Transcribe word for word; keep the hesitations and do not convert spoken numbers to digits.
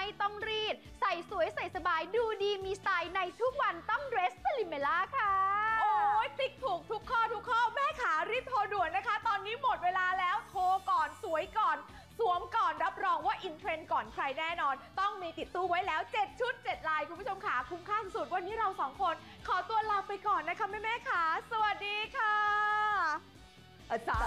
ต้องรีดใส่สวยใส่สบายดูดีมีสไตล์ในทุกวันต้องเดรสลิเมล่าค่ะโอ้ยติ๊กถูกทุกข้อทุกข้อแม่ขารีบโทรด่วนนะคะตอนนี้หมดเวลาแล้วโทรก่อนสวยก่อนสวมก่อนรับรองว่าอินเทรนด์ก่อนใครแน่นอนต้องมีติดตู้ไว้แล้วเจ็ดชุดเจ็ดลายคุณผู้ชมขาคุ้มค่าสุดวันนี้เราสองคนขอตัวลาไปก่อนนะคะแม่แม่ขาสวัสดีค่ะอาจารย์